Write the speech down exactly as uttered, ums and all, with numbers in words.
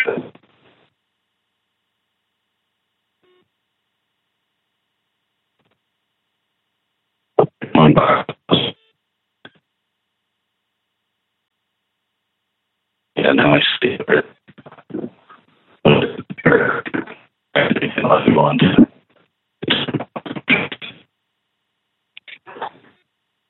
Yeah, now I see it. Unless you want to.